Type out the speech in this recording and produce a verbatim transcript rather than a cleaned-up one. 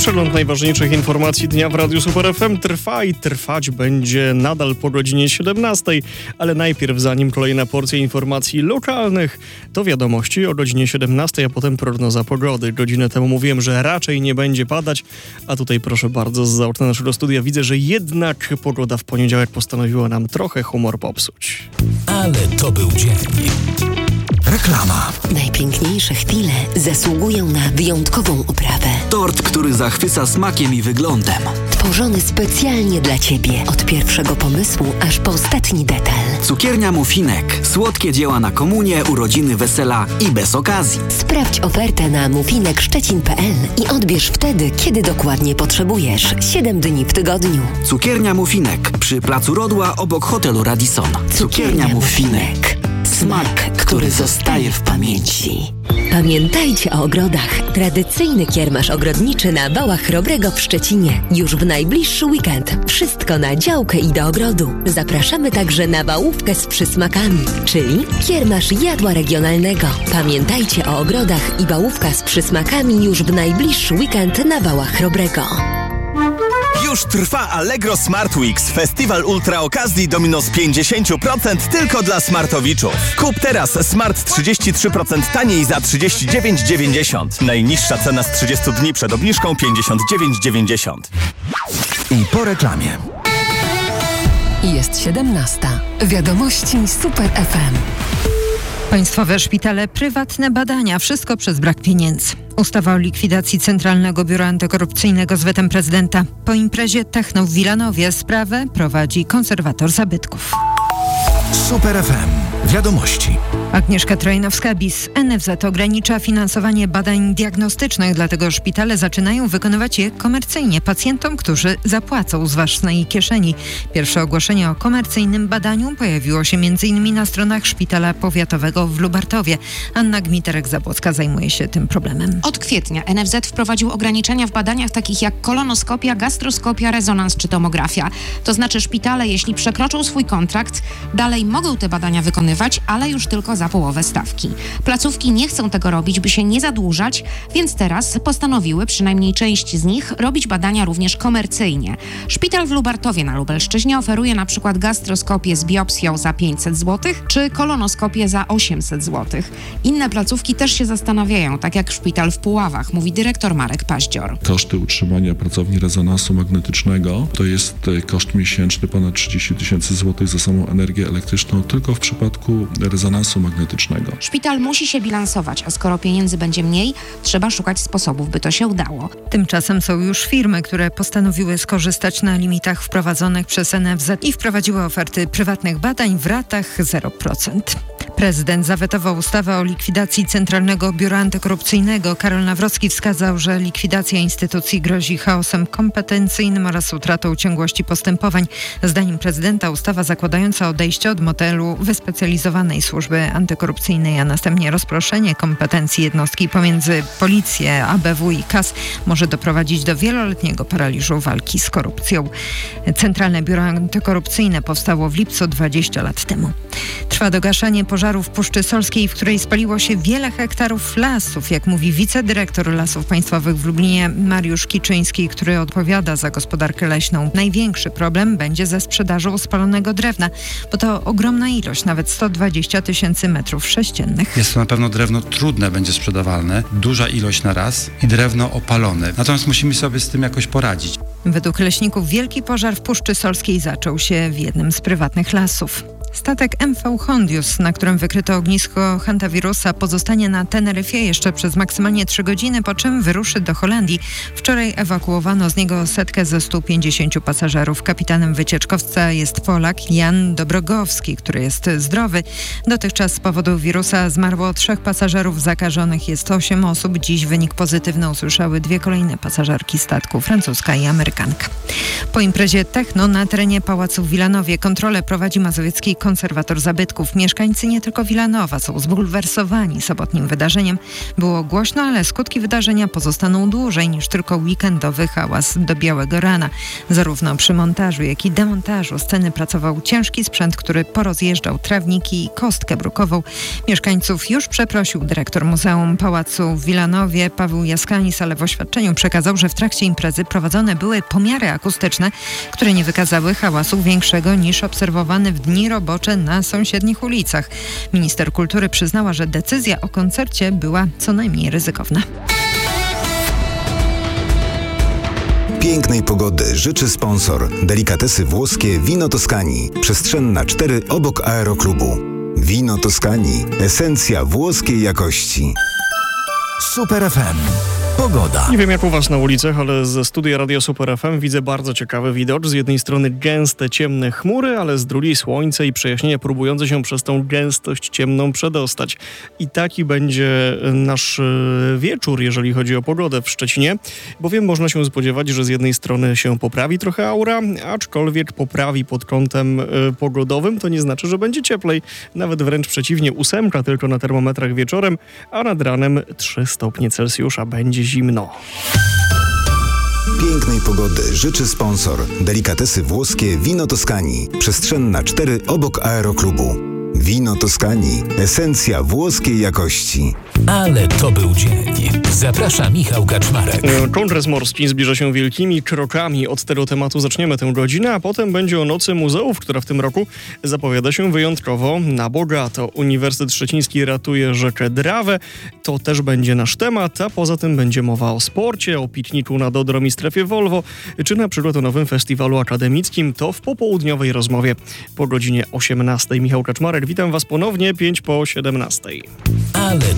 Przegląd najważniejszych informacji dnia w Radiu Super F M trwa i trwać będzie nadal po godzinie siedemnastej, ale najpierw, zanim kolejna porcja informacji lokalnych, to wiadomości o godzinie siedemnastej, a potem prognoza pogody. Godzinę temu mówiłem, że raczej nie będzie padać, a tutaj proszę bardzo, z okna naszego studia widzę, że jednak pogoda w poniedziałek postanowiła nam trochę humor popsuć. Ale to był dzień. Reklama. Najpiękniejsze chwile zasługują na wyjątkową oprawę. Tort, który zachwyca smakiem i wyglądem. Tworzony specjalnie dla Ciebie. Od pierwszego pomysłu aż po ostatni detal. Cukiernia Muffinek. Słodkie dzieła na komunie, urodziny, wesela i bez okazji. Sprawdź ofertę na muffinek szczecin kropka p l i odbierz wtedy, kiedy dokładnie potrzebujesz. siedem dni w tygodniu. Cukiernia Muffinek. Przy placu Rodła obok hotelu Radisson. Cukiernia, Cukiernia Muffinek. Smak, który zostaje w pamięci. Pamiętajcie o ogrodach. Tradycyjny kiermasz ogrodniczy na Wałach Chrobrego w Szczecinie. Już w najbliższy weekend. Wszystko na działkę i do ogrodu. Zapraszamy także na wałówkę z przysmakami, czyli kiermasz jadła regionalnego. Pamiętajcie o ogrodach i wałówka z przysmakami już w najbliższy weekend na Wałach Chrobrego. Już trwa Allegro Smart Weeks, festiwal ultra okazji do minus pięćdziesiąt procent tylko dla smartowiczów. Kup teraz smart trzydzieści trzy procent taniej za trzydzieści dziewięć dziewięćdziesiąt. Najniższa cena z trzydziestu dni przed obniżką pięćdziesiąt dziewięć dziewięćdziesiąt. I po reklamie. Jest siedemnasta. Wiadomości Super F M. Państwowe szpitale, prywatne badania. Wszystko przez brak pieniędzy. Ustawa o likwidacji Centralnego Biura Antykorupcyjnego z wetem prezydenta. Po imprezie techno w Wilanowie sprawę prowadzi konserwator zabytków. Super F M. Wiadomości. Agnieszka Trojnowska-Bis. N F Z ogranicza finansowanie badań diagnostycznych, dlatego szpitale zaczynają wykonywać je komercyjnie pacjentom, którzy zapłacą z własnej kieszeni. Pierwsze ogłoszenie o komercyjnym badaniu pojawiło się między innymi na stronach Szpitala Powiatowego w Lubartowie. Anna Gmiterek-Zabłocka zajmuje się tym problemem. Od kwietnia N F Z wprowadził ograniczenia w badaniach takich jak kolonoskopia, gastroskopia, rezonans czy tomografia. To znaczy szpitale, jeśli przekroczą swój kontrakt, dalej mogą te badania wykonywać, ale już tylko za połowę stawki. Placówki nie chcą tego robić, by się nie zadłużać, więc teraz postanowiły, przynajmniej część z nich, robić badania również komercyjnie. Szpital w Lubartowie na Lubelszczyźnie oferuje na przykład gastroskopię z biopsją za pięćset złotych, czy kolonoskopię za osiemset złotych. Inne placówki też się zastanawiają, tak jak szpital w Puławach, mówi dyrektor Marek Paździor. Koszty utrzymania pracowni rezonansu magnetycznego to jest koszt miesięczny ponad trzydzieści tysięcy złotych za samą energię elektryczną tylko w przypadku rezonansu magnetycznego. Szpital musi się bilansować, a skoro pieniędzy będzie mniej, trzeba szukać sposobów, by to się udało. Tymczasem są już firmy, które postanowiły skorzystać na limitach wprowadzonych przez N F Z i wprowadziły oferty prywatnych badań w ratach zero procent. Prezydent zawetował ustawę o likwidacji Centralnego Biura Antykorupcyjnego. Karol Nawrocki wskazał, że likwidacja instytucji grozi chaosem kompetencyjnym oraz utratą ciągłości postępowań. Zdaniem prezydenta ustawa zakładająca odejście od modelu wyspecjalizowanej służby antykorupcyjnej, a następnie rozproszenie kompetencji jednostki pomiędzy policję, A B W i K A S może doprowadzić do wieloletniego paraliżu walki z korupcją. Centralne Biuro Antykorupcyjne powstało w lipcu dwadzieścia lat temu. Trwa dogaszanie pożaru w Puszczy Solskiej, w której spaliło się wiele hektarów lasów. Jak mówi wicedyrektor Lasów Państwowych w Lublinie Mariusz Kiczyński, który odpowiada za gospodarkę leśną. Największy problem będzie ze sprzedażą spalonego drewna, bo to ogromna ilość, nawet sto dwadzieścia tysięcy metrów sześciennych. Jest to na pewno drewno trudne, będzie sprzedawalne, duża ilość na raz i drewno opalone. Natomiast musimy sobie z tym jakoś poradzić. Według leśników wielki pożar w Puszczy Solskiej zaczął się w jednym z prywatnych lasów. Statek M V Hondius, na którym wykryto ognisko hantawirusa, pozostanie na Teneryfie jeszcze przez maksymalnie trzy godziny, po czym wyruszy do Holandii. Wczoraj ewakuowano z niego setkę ze stu pięćdziesięciu pasażerów. Kapitanem wycieczkowca jest Polak Jan Dobrogowski, który jest zdrowy. Dotychczas z powodu wirusa zmarło trzech pasażerów, zakażonych jest osiem osób. Dziś wynik pozytywny usłyszały dwie kolejne pasażerki statku, francuska i amerykanka. Po imprezie techno na terenie Pałacu w Wilanowie kontrolę prowadzi mazowiecki konserwator zabytków. Mieszkańcy nie tylko Wilanowa są zbulwersowani sobotnim wydarzeniem. Było głośno, ale skutki wydarzenia pozostaną dłużej niż tylko weekendowy hałas do białego rana. Zarówno przy montażu, jak i demontażu sceny pracował ciężki sprzęt, który porozjeżdżał trawniki i kostkę brukową. Mieszkańców już przeprosił dyrektor Muzeum Pałacu w Wilanowie Paweł Jaskanis, ale w oświadczeniu przekazał, że w trakcie imprezy prowadzone były pomiary akustyczne, które nie wykazały hałasu większego niż obserwowany w dni robocze na sąsiednich ulicach. Minister kultury przyznała, że decyzja o koncercie była co najmniej ryzykowna. Pięknej pogody życzy sponsor. Delikatesy włoskie Wino Toskanii. Przestrzenna cztery obok Aeroklubu. Wino Toskanii. Esencja włoskiej jakości. Super F M. Pogoda. Nie wiem jak u was na ulicach, ale ze studia Radio Super F M widzę bardzo ciekawy widok. Z jednej strony gęste, ciemne chmury, ale z drugiej słońce i przejaśnienia próbujące się przez tą gęstość ciemną przedostać. I taki będzie nasz wieczór, jeżeli chodzi o pogodę w Szczecinie, bowiem można się spodziewać, że z jednej strony się poprawi trochę aura, aczkolwiek poprawi pod kątem pogodowym, to nie znaczy, że będzie cieplej. Nawet wręcz przeciwnie, ósemka tylko na termometrach wieczorem, a nad ranem trzy stopnie Celsjusza. Będzie zimno. Pięknej pogody życzy sponsor. Delikatesy włoskie Wino Toskanii. Przestrzenna cztery obok Aeroklubu. Wino Toskanii. Esencja włoskiej jakości. Ale to był dzień. Zaprasza Michał Kaczmarek. Kongres Morski zbliża się wielkimi krokami. Od tego tematu zaczniemy tę godzinę, a potem będzie o Nocy Muzeów, która w tym roku zapowiada się wyjątkowo na bogato. Uniwersytet Szczeciński ratuje rzekę Drawę. To też będzie nasz temat, a poza tym będzie mowa o sporcie, o pikniku nad Odrą i strefie Volvo, czy na przykład o nowym festiwalu akademickim. To w popołudniowej rozmowie po godzinie osiemnastej. Michał Kaczmarek, witam was ponownie, pięć po siedemnastej. Ale